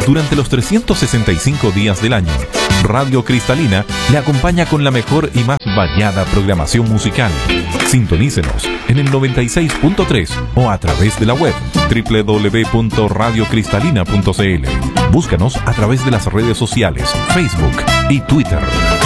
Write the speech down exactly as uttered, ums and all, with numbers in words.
Durante los trescientos sesenta y cinco días del año, Radio Cristalina le acompaña con la mejor y más variada programación musical. Sintonícenos en el noventa y seis punto tres o a través de la web doble u doble u doble u punto radio cristalina punto c l. Búscanos a través de las redes sociales, Facebook y Twitter.